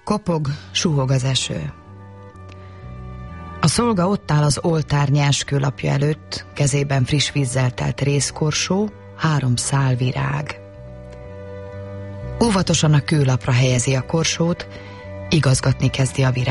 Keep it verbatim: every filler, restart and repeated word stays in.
Kopog, suhog az eső. A szolga ott áll az oltár nyerskőlapja előtt, kezében friss vízzel telt rézkorsó, három szál virág. Óvatosan a kőlapra helyezi a korsót, igazgatni kezdi a virág.